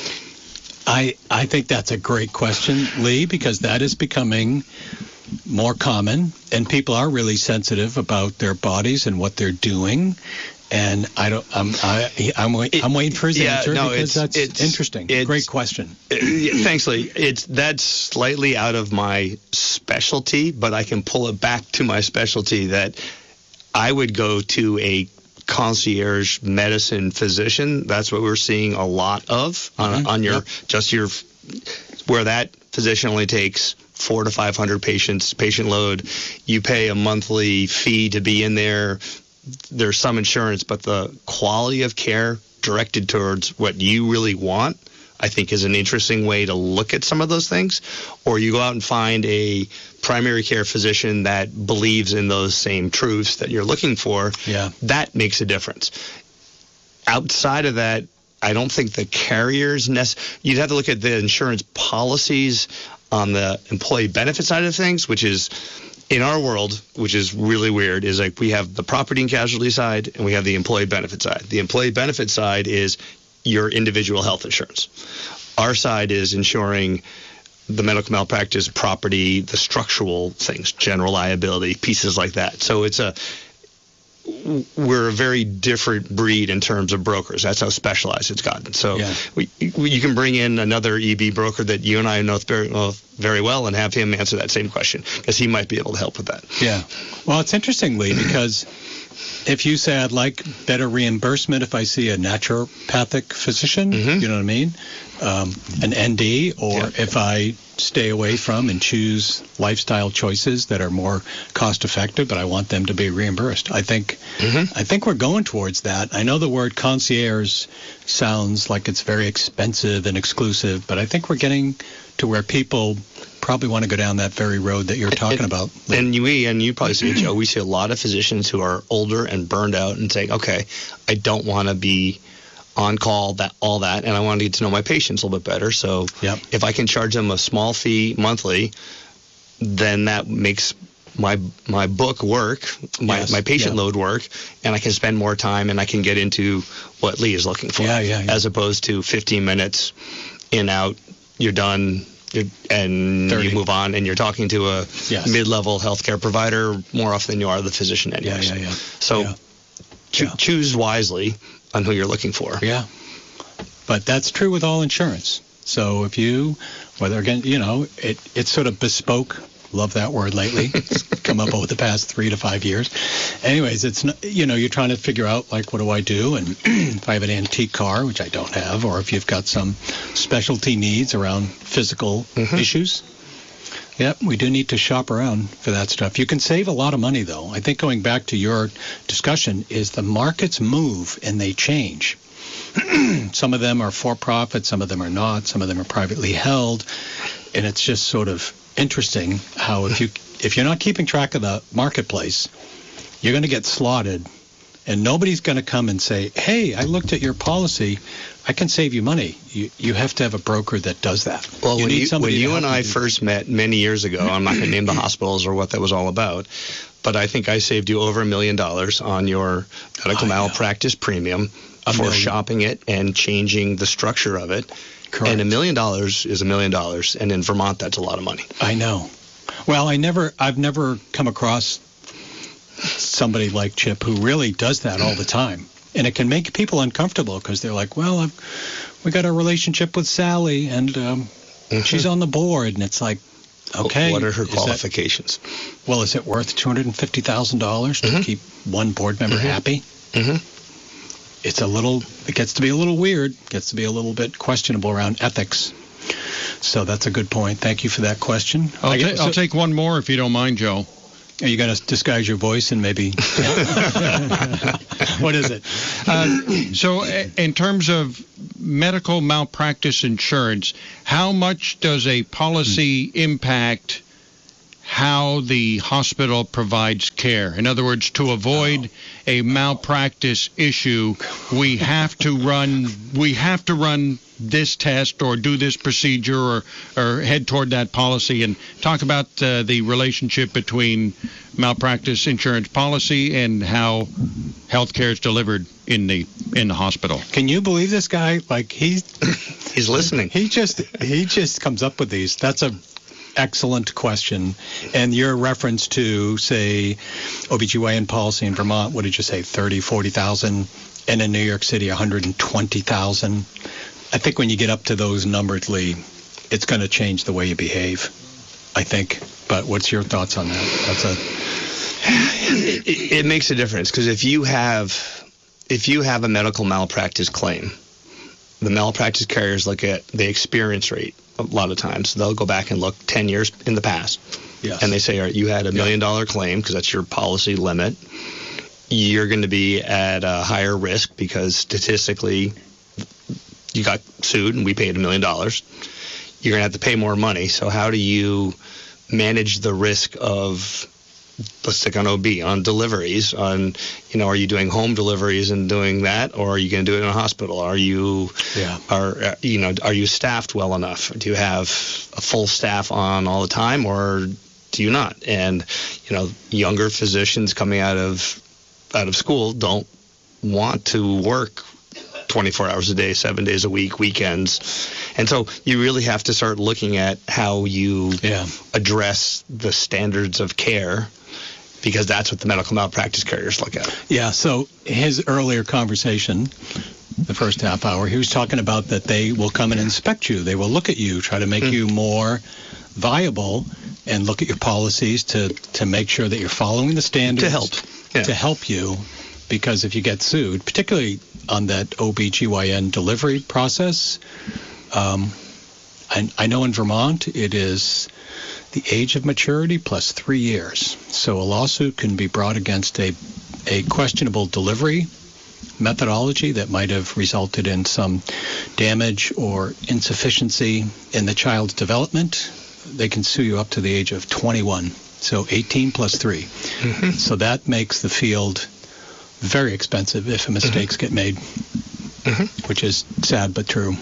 M: I I think that's a great question, Lee, because that is becoming more common, and people are really sensitive about their bodies and what they're doing. And I don't. I'm. I, I'm. Wait, I'm waiting for his
N: yeah,
M: answer
N: no,
M: because
N: it's,
M: that's
N: it's,
M: interesting.
N: It's,
M: Great question.
N: It, thanks, Lee. It's that's slightly out of my specialty, but I can pull it back to my specialty. That I would go to a concierge medicine physician. That's what we're seeing a lot of on, mm-hmm. on your yep. just your where that physician only takes four to five hundred patients patient load. You pay a monthly fee to be in there. There's some insurance, but the quality of care directed towards what you really want, I think, is an interesting way to look at some of those things. Or you go out and find a primary care physician that believes in those same truths that you're looking for.
M: Yeah.
N: That makes a difference. Outside of that, I don't think the carriers necessarily. You'd have to look at the insurance policies on the employee benefit side of things, which is, in our world, which is really weird, is like we have the property and casualty side and we have the employee benefit side. The employee benefit side is your individual health insurance. Our side is insuring the medical malpractice, property, the structural things, general liability, pieces like that. So it's a we're a very different breed in terms of brokers. That's how specialized it's gotten. So
M: yeah.
N: we, we, you can bring in another E B broker that you and I know very well, very well and have him answer that same question, because he might be able to help with that.
M: Yeah. Well, it's interesting, Lee, because if you say I'd like better reimbursement if I see a naturopathic physician, mm-hmm. you know what I mean, um, an N D, or yeah. if I stay away from and choose lifestyle choices that are more cost effective, but I want them to be reimbursed. I think mm-hmm. I think we're going towards that. I know the word concierge sounds like it's very expensive and exclusive, but I think we're getting to where people probably want to go down that very road that you're talking
N: and,
M: about.
N: And we, and you probably see it, Joe, we see a lot of physicians who are older and burned out and saying, okay, I don't want to be on call, that all that, and I want to get to know my patients a little bit better. So
M: yep.
N: if I can charge them a small fee monthly, then that makes my my book work, my,
M: yes.
N: my patient
M: yeah.
N: load work, and I can spend more time and I can get into what Lee is looking for,
M: yeah, yeah, yeah.
N: as opposed to fifteen minutes in, out, you're done, you're, and
M: thirty
N: you move on, and you're talking to a
M: yes.
N: mid-level healthcare provider more often than you are the physician anyways.
M: Yeah, yeah, yeah.
N: So
M: yeah.
N: Cho-
M: yeah.
N: choose wisely on who you're looking for.
M: Yeah. But that's true with all insurance. So if you, whether again, you know, it it's sort of bespoke. Love that word lately. It's come up over the past three to five years. Anyways, it's not, you know, you're trying to figure out, like, what do I do? And if I have an antique car, which I don't have, or if you've got some specialty needs around physical mm-hmm. issues, yep, we do need to shop around for that stuff. You can save a lot of money, though. I think going back to your discussion is the markets move and they change. Some of them are for-profit, some of them are not, some of them are privately held, and it's just sort of interesting how if you if you're not keeping track of the marketplace, you're going to get slaughtered, and nobody's going to come and say, hey, I looked at your policy, I can save you money. You you have to have a broker that does that.
N: Well,
M: you
N: when
M: need
N: you,
M: somebody
N: when you and I
M: do
N: first met many years ago, I'm not going to name the hospitals or what that was all about, but I think I saved you over a million dollars on your medical malpractice premium
M: A
N: for
M: million.
N: shopping it and changing the structure of it.
M: Correct.
N: And a million dollars is a million dollars, and in Vermont, that's a lot of money.
M: I know. Well, I never, I've never come across somebody like Chip who really does that all the time. And it can make people uncomfortable because they're like, well, I've, we got a relationship with Sally, and um,
N: Mhm.
M: she's on the board. And it's like, okay.
N: What are her
M: is that-
N: qualifications?
M: well, is it worth two hundred fifty thousand dollars to
N: Mhm.
M: keep one board member
N: Mhm.
M: happy?
N: Mm-hmm.
M: It's a little, it gets to be a little weird, gets to be a little bit questionable around ethics. So that's a good point. Thank you for that question.
A: I'll,
M: I
A: ta-
M: guess-
A: I'll
M: so-
A: take one more if you don't mind, Joe.
M: Are you going to disguise your voice and maybe? What is it?
A: Uh, so, uh, in terms of medical malpractice insurance, how much does a policy impact how the hospital provides care? In other words, to avoid a malpractice issue, we have to run we have to run this test or do this procedure or, or head toward that policy, and talk about uh, the relationship between malpractice insurance policy and how health care is delivered in the in the hospital.
M: Can you believe this guy? Like he's
N: He's listening.
M: he just he just comes up with these. That's a excellent question. And your reference to, say, O B G Y N policy in Vermont, what did you say, thirty, forty thousand, and in New York City, one hundred twenty thousand. I think when you get up to those numbers, Lee, it's going to change the way you behave, I think. But what's your thoughts on that? That's a
N: it, it, it makes a difference, because if you have if you have a medical malpractice claim, the malpractice carriers look at the experience rate a lot of times. They'll go back and look ten years in the past.
M: Yes.
N: And they say, all right, you had a million dollar claim because that's your policy limit. You're going to be at a higher risk because statistically you got sued and we paid a million dollars. You're going to have to pay more money. So how do you manage the risk of, let's stick on O B, on deliveries, on, you know, are you doing home deliveries and doing that, or are you going to do it in a hospital? Are you,
M: Yeah.
N: are, uh, you know, are you staffed well enough? Do you have a full staff on all the time, or do you not? And, you know, younger physicians coming out of, out of school don't want to work twenty-four hours a day, seven days a week, weekends. And so you really have to start looking at how you
M: Yeah.
N: address the standards of care, because that's what the medical malpractice carriers look at.
M: Yeah, so his earlier conversation, the first half hour, he was talking about that they will come and inspect you. They will look at you, try to make
N: Mm.
M: you more viable, and look at your policies to, to make sure that you're following the standards.
N: To help. Yeah.
M: To help you, because if you get sued, particularly on that O B G Y N delivery process, um, I, I know in Vermont it is the age of maturity plus three years. So a lawsuit can be brought against a, a questionable delivery methodology that might have resulted in some damage or insufficiency in the child's development. They can sue you up to the age of twenty-one. So eighteen plus three.
N: Mm-hmm.
M: So that makes the field very expensive if mistakes get made,
N: Mm-hmm.
M: which is sad but true.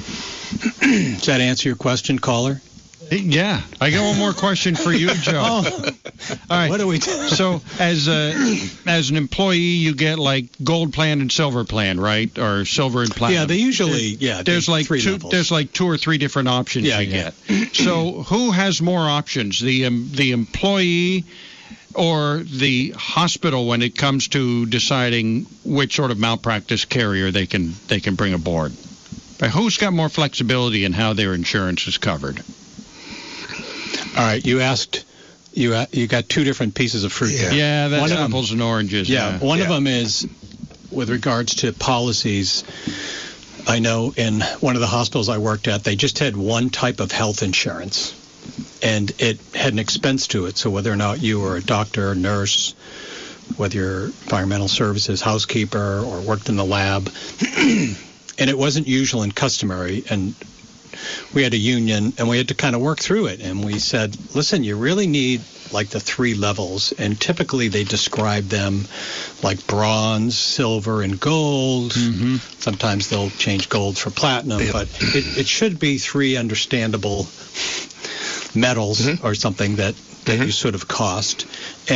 M: Does that answer your question, caller?
A: Yeah, I got one more question for you, Joe.
M: Oh,
A: all right.
M: what do we?
A: So, as a as an employee, you get like gold plan and silver plan, right? Or silver and platinum.
M: Yeah, they usually yeah.
A: There's
M: they-
A: like
M: three
A: two.
M: levels.
A: There's like two or three different options
M: Yeah,
A: you
M: yeah.
A: get. So, who has more options, the um, the employee or the hospital, when it comes to deciding which sort of malpractice carrier they can they can bring aboard? But who's got more flexibility in how their insurance is covered?
M: All right, you asked. You a- you got two different pieces of fruit there.
A: Yeah, that's
M: One of them-
A: apples and oranges.
M: Yeah, one of
N: Yeah.
M: them is with regards to policies. I know in one of the hospitals I worked at, they just had one type of health insurance, and it had an expense to it. So whether or not you were a doctor, nurse, whether you're environmental services, housekeeper, or worked in the lab, and it wasn't usual and customary, and we had a union, and we had to kind of work through it. And we said, listen, you really need like the three levels. And typically they describe them like bronze, silver, and gold.
A: Mm-hmm.
M: Sometimes they'll change gold for platinum,
N: Yeah.
M: but it, it should be three understandable metals
N: Mm-hmm.
M: or something that, that
N: Mhm.
M: you sort of cost. And it,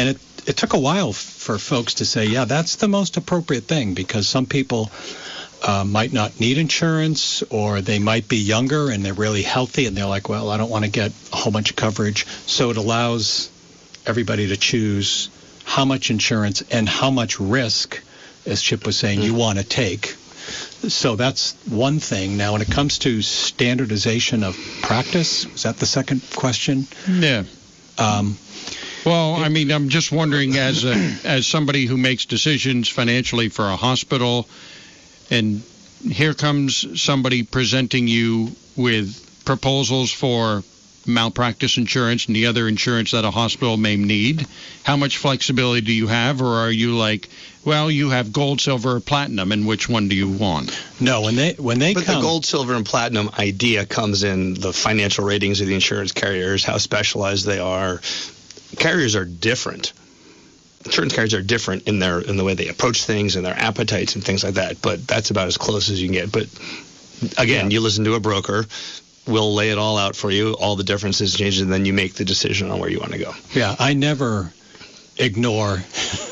M: it took a while f- for folks to say, yeah, that's the most appropriate thing, because some people uh, might not need insurance, or they might be younger and they're really healthy and they're like, well, I don't want to get a whole bunch of coverage. So it allows everybody to choose how much insurance and how much risk, as Chip was saying, mm-hmm. you want to take. So that's one thing. Now, when it comes to standardization of practice, is that the second question?
A: Yeah.
M: Um,
A: well, I mean, I'm just wondering, as a, as somebody who makes decisions financially for a hospital, and here comes somebody presenting you with proposals for malpractice insurance and the other insurance that a hospital may need. How much flexibility do you have, or are you like, well, you have gold, silver, or platinum, and which one do you want?
M: No, when they when they
N: but
M: come,
N: the gold, silver, and platinum idea comes in the financial ratings of the insurance carriers, how specialized they are. Carriers are different. Insurance carriers are different in their in the way they approach things and their appetites and things like that. But that's about as close as you can get. But again, yeah. you listen to a broker. We'll lay it all out for you, all the differences, changes, and then you make the decision on where you want to go.
M: Yeah, I never ignore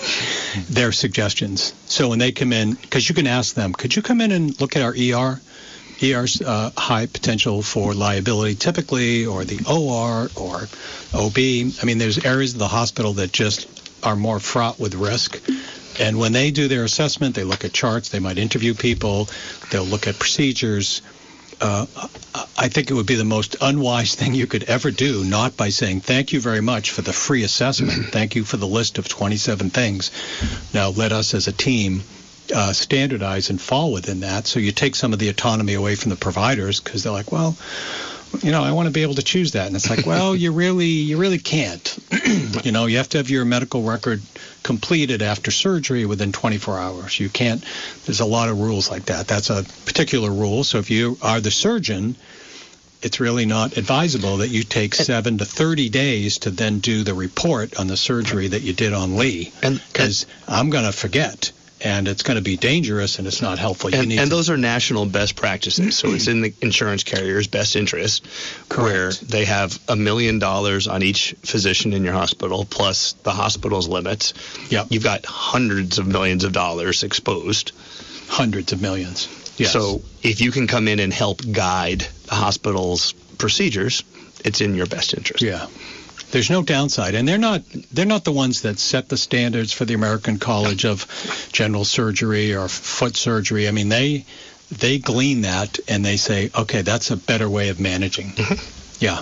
M: their suggestions. So when they come in, because you can ask them, could you come in and look at our E R? E R's uh, high potential for liability typically, or the O R or O B. I mean, there's areas of the hospital that just are more fraught with risk. And when they do their assessment, they look at charts, they might interview people, they'll look at procedures. Uh, I think it would be the most unwise thing you could ever do, not by saying, thank you very much for the free assessment. Thank you for the list of twenty-seven things. Now let us as a team uh, standardize and fall within that. So you take some of the autonomy away from the providers, because they're like, well, you know, I want to be able to choose that. And it's like, well, you really, you really can't. You know, you have to have your medical record completed after surgery within twenty-four hours. You can't, there's a lot of rules like that. That's a particular rule. So if you are the surgeon, it's really not advisable that you take seven to thirty days to then do the report on the surgery that you did on Lee. Because I'm going to forget. And it's going to be dangerous, and it's not helpful. You
N: and
M: need
N: and
M: to...
N: those are national best practices, so it's in the insurance carrier's best interest,
M: Correct.
N: where they have a million dollars on each physician in your hospital, plus the hospital's limits.
M: Yep.
N: You've got hundreds of millions of dollars exposed.
M: Hundreds of millions, yes.
N: So if you can come in and help guide the hospital's procedures, it's in your best interest.
M: Yeah. There's no downside, and they're not they're not the ones that set the standards for the American College of General Surgery or foot surgery. I mean, they they glean that and they say, okay, that's a better way of managing.
N: Mm-hmm.
M: Yeah.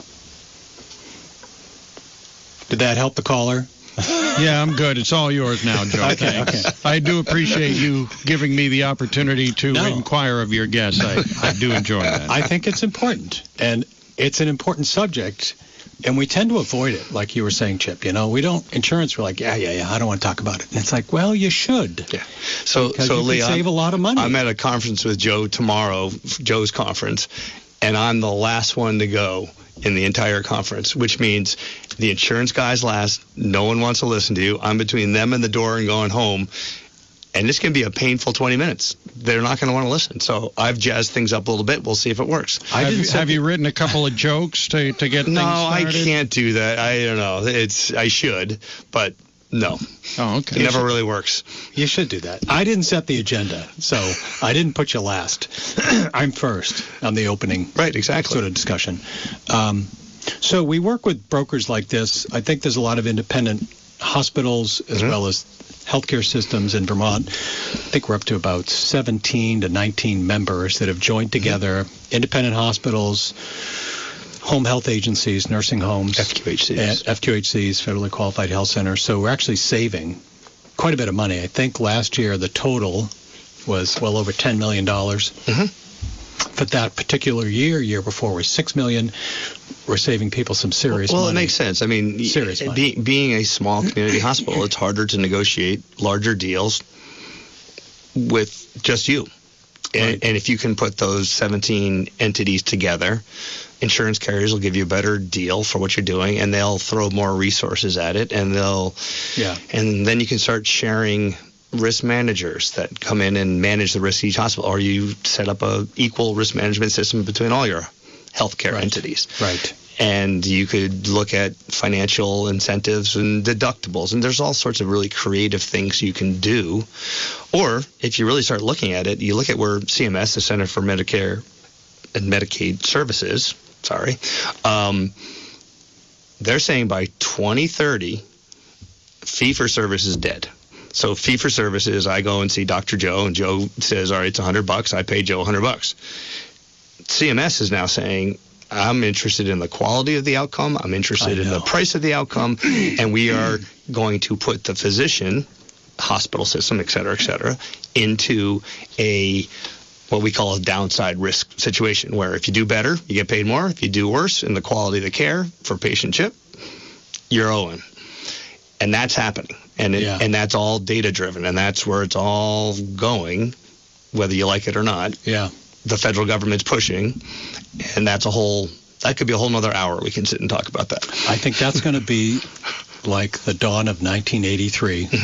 M: Did that help the caller?
A: Yeah, I'm good. It's all yours now, Joe.
M: Okay,
A: Thanks.
M: okay.
A: I do appreciate you giving me the opportunity to
M: No.
A: inquire of your guests. I, I do enjoy that.
M: I think it's important, and it's an important subject. And we tend to avoid it, like you were saying, Chip. You know, we don't, insurance, we're like, yeah, yeah, yeah, I don't want to talk about it. And it's like, well, you should.
N: Yeah. So,
M: because
N: so
M: you
N: Lee,
M: can save
N: I'm,
M: a lot of money.
N: I'm at a conference with Joe tomorrow, Joe's conference, and I'm the last one to go in the entire conference, which means the insurance guy's last. No one wants to listen to you. I'm between them and the door and going home. And this can be a painful twenty minutes. They're not going to want to listen. So I've jazzed things up a little bit. We'll see if it works.
A: I have you, have you written a couple of jokes to, to get
N: no,
A: things started?
N: I can't do that. I don't know. It's I should, but no.
A: Oh, okay.
N: It never really works.
M: You should do that. I didn't set the agenda, so I didn't put you last. I'm first on the opening
N: right, exactly.
M: sort of discussion. Um, so we work with brokers like this. I think there's a lot of independent hospitals as mm-hmm. well as healthcare systems in Vermont. I think we're up to about seventeen to nineteen members that have joined together, mm-hmm. independent hospitals, home health agencies, nursing homes,
N: F Q H Cs,
M: F Q H Cs, federally qualified health centers. So we're actually saving quite a bit of money. I think last year the total was well over ten million dollars.
N: Mm-hmm.
M: For that particular year, year before was six million dollars. We're saving people some serious
N: well,
M: money.
N: Well, it makes sense. I mean,
M: serious
N: be, being a small community hospital, it's harder to negotiate larger deals with just you. And,
M: right.
N: and if you can put those seventeen entities together, insurance carriers will give you a better deal for what you're doing, and they'll throw more resources at it, and they'll,
M: yeah.
N: and then you can start sharing risk managers that come in and manage the risk of each hospital, or you set up a equal risk management system between all your healthcare
M: right.
N: entities.
M: Right.
N: And you could look at financial incentives and deductibles, and there's all sorts of really creative things you can do. Or if you really start looking at it, you look at where C M S, the Center for Medicare and Medicaid Services, sorry, um, they're saying by twenty thirty, fee-for-service is dead. So fee-for-service is I go and see Doctor Joe, and Joe says, all right, it's one hundred bucks. I pay Joe one hundred bucks. C M S is now saying, I'm interested in the quality of the outcome. I'm interested in the price of the outcome. And we are going to put the physician, hospital system, et cetera, et cetera, into a what we call a downside risk situation, where if you do better, you get paid more. If you do worse in the quality of the care for patient chip, you're owing. And that's happening. And it,
M: Yeah.
N: and that's all data driven. And that's where it's all going, whether you like it or not.
M: Yeah.
N: The federal government's pushing, and that's a whole, that could be a whole nother hour we can sit and talk about that.
M: I think that's going to be like the dawn of nineteen eighty-three.